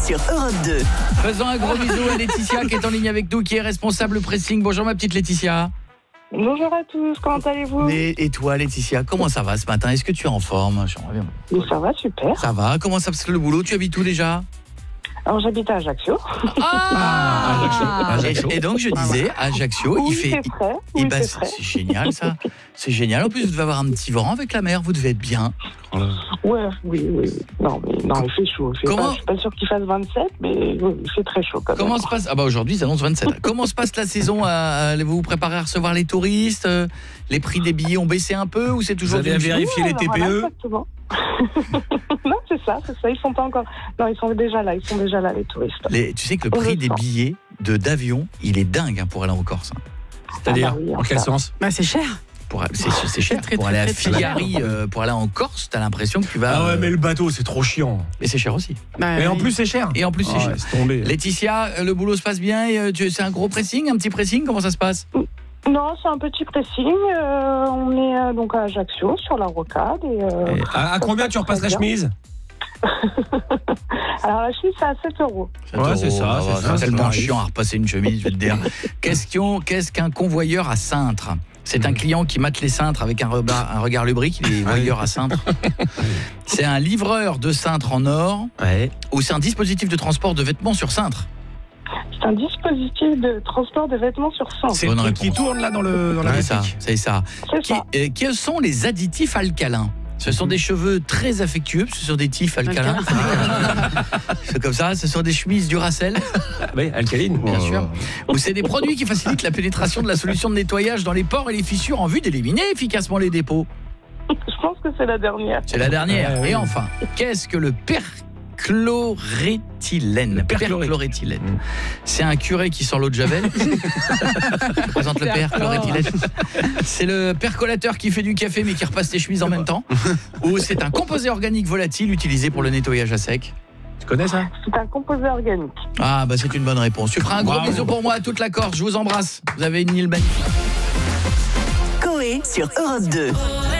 sur Europe 2. Faisons un gros bisou à Laetitia qui est en ligne avec nous, qui est responsable pressing. Bonjour ma petite Laetitia. Bonjour à tous, comment allez-vous? Et toi Laetitia, comment ça va ce matin? Est-ce que tu es en forme? Mais ça va, super. Ça va, comment ça passe le boulot? Tu habites où déjà? Alors j'habite à Ajaccio. Et donc je disais, à Ajaccio, Oui, il fait... c'est frais. Eh Oui, ben, c'est frais. c'est génial ça. C'est génial. En plus, vous devez avoir un petit vent avec la mer. Vous devez être bien. Ouais, oui. Non, il fait chaud. Comment... Je suis pas sûre qu'il fasse 27, mais oui, il fait très chaud quand même. Comment se passe... Ah bah aujourd'hui, ça annonce 27. Comment se passe la saison? Vous vous préparez à recevoir les touristes? Les prix des billets ont baissé un peu ou c'est toujours... Vous avez vérifié les TPE? Voilà, exactement. Non, c'est ça. Ils sont pas encore... Non, ils sont déjà là, les touristes. Tu sais que le prix des billets d'avion, il est dingue pour aller en Corse. C'est-à-dire, oui, en quel sens? Bah c'est cher. C'est cher. Pour aller à Figari, pour aller en Corse, t'as l'impression que tu vas... Ah ouais, mais le bateau, c'est trop chiant. Mais c'est cher aussi. Et en plus, c'est cher. cher. Laisse tomber. Laetitia, le boulot se passe bien et c'est un gros pressing, un petit pressing? Comment ça se passe? Non, c'est un petit pressing. On est donc à Ajaccio, sur la rocade. À combien tu repasses la chemise? Alors la chemise, c'est à 7 €. Ouais, c'est ça. C'est tellement chiant à repasser une chemise, je vais te dire. Qu'est-ce qu'un convoyeur à cintre? C'est un client qui mate les cintres avec un regard lubrique, il est voyeur à cintre. C'est un livreur de cintre en or, ou c'est un dispositif de transport de vêtements sur cintre? C'est un dispositif de transport de vêtements sur cintre. C'est le truc qui tourne là dans la boutique. C'est ça. C'est ça. Quels sont les additifs alcalins? Ce sont des cheveux très affectueux, ce sont des tifs alcalins. C'est comme ça, ce sont des chemises Duracell. Oui, alcaline. Bien sûr. Ou c'est des produits qui facilitent la pénétration de la solution de nettoyage dans les pores et les fissures en vue d'éliminer efficacement les dépôts. Je pense que c'est la dernière. C'est la dernière. Et enfin, qu'est-ce que le perchloréthylène? Perchloréthylène. C'est un curé qui sort l'eau de Javel. Je présente le perchloréthylène. C'est le percolateur qui fait du café mais qui repasse tes chemises en même temps. Ou c'est un composé organique volatile utilisé pour le nettoyage à sec. Tu connais ça? C'est un composé organique. Ah bah c'est une bonne réponse. Tu feras un gros bisou pour moi à toute la Corse. Je vous embrasse. Vous avez une île magnifique. Coé sur Europe 2.